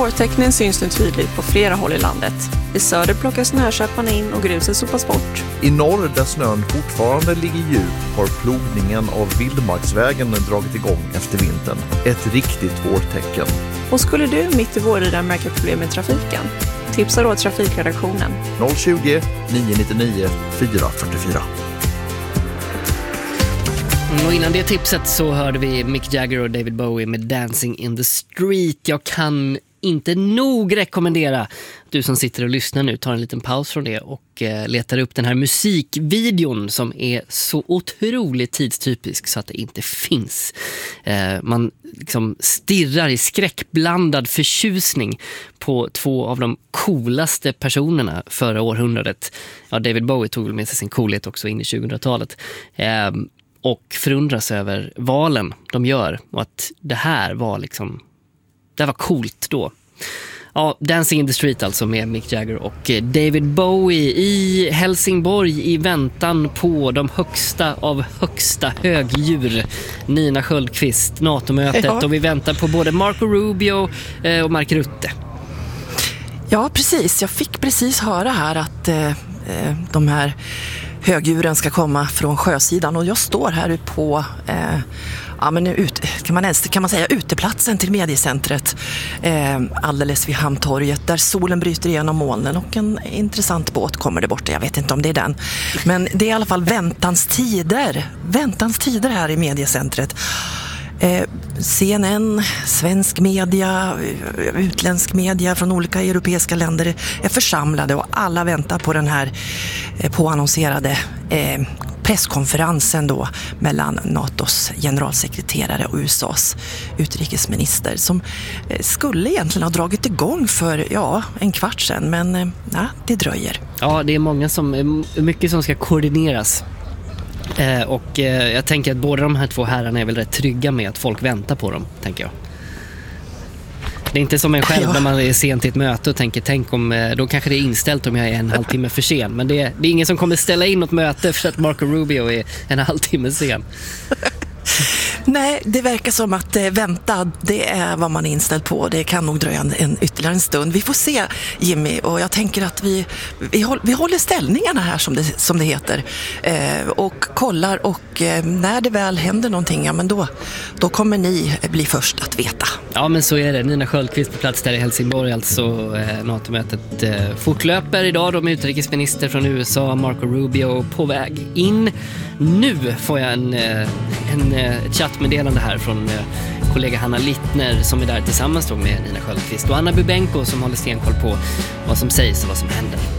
Vårtecknen syns nu tydligt på flera håll i landet. I söder plockas snököparna in och gruset sopas bort. I norr, där snön fortfarande ligger djup, har plogningen av vildmarksvägen dragit igång efter vintern. Ett riktigt vårtecken. Och skulle du mitt i våren märka problem med trafiken? Tipsa då trafikredaktionen. 020 999 444. Och innan det tipset så hörde vi Mick Jagger och David Bowie med Dancing in the Street. Jag kan inte nog rekommendera du som sitter och lyssnar nu, tar en liten paus från det och letar upp den här musikvideon som är så otroligt tidstypisk så att det inte finns. Man liksom stirrar i skräckblandad förtjusning på två av de coolaste personerna förra århundradet. Ja, David Bowie tog med sig sin coolhet också in i 2000-talet. Och förundras över valen de gör och att det här var coolt då. Ja, Dancing in the Street alltså med Mick Jagger och David Bowie i Helsingborg i väntan på de högsta av högsta högdjur. Nina Sköldqvist, NATO-mötet och vi väntar på både Marco Rubio och Mark Rutte. Ja, precis. Jag fick precis höra här att de här högdjuren ska komma från sjösidan och jag står här på kan man säga uteplatsen till mediecentret alldeles vid Hamntorget där solen bryter igenom molnen och en intressant båt kommer där borta. Jag vet inte om det är den. Men det är i alla fall väntans tider här i mediecentret. CNN, svensk media, utländsk media från olika europeiska länder är församlade och alla väntar på den här påannonserade presskonferensen då mellan NATOs generalsekreterare och USAs utrikesminister som skulle egentligen ha dragit igång för en kvart sedan, men det dröjer. Ja, det är mycket som ska koordineras. Och jag tänker att båda de här två herrarna är väl rätt trygga med att folk väntar på dem, tänker jag. Det är inte som en själv när man är sent till ett möte och tänk om, då kanske det är inställt om jag är en halvtimme för sen. Men det är ingen som kommer ställa in något möte för att Marco Rubio är en halvtimme sen. Nej, det verkar som att vänta, det är vad man är inställd på. Det kan nog dröja ytterligare en stund. Vi får se, Jimmy, och jag tänker att vi håller ställningarna här som det heter och kollar och när det väl händer någonting, men då kommer ni bli först att veta. Ja, men så är det. Nina Sköldqvist på plats där i Helsingborg, alltså NATO-mötet fortlöper idag då med utrikesminister från USA, Marco Rubio, på väg in. Nu får jag ett chattmeddelande här från kollega Hanna Littner som är där tillsammans med Nina Sköldqvist och Anna Bubenko som håller stenkoll på vad som sägs och vad som händer.